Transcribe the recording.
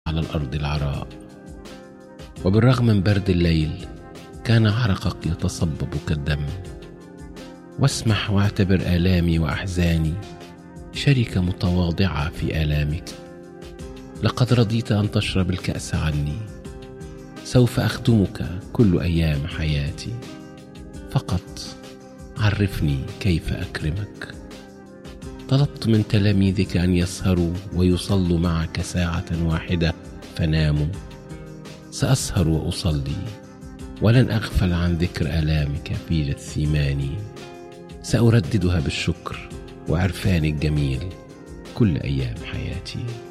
على الأرض العراء. وبالرغم من برد الليل كان عرقك يتصبب كالدم. واسمح واعتبر آلامي وأحزاني شركة متواضعة في آلامك. لقد رضيت أن تشرب الكأس عني. سوف أخدمك كل أيام حياتي. فقط عرفني كيف أكرمك. طلبت من تلاميذك أن يسهروا ويصلوا معك ساعة واحدة فناموا. سأسهر وأصلي ولن أغفل عن ذكر آلامك في جثيماني. سأرددها بالشكر وعرفان الجميل كل أيام حياتي.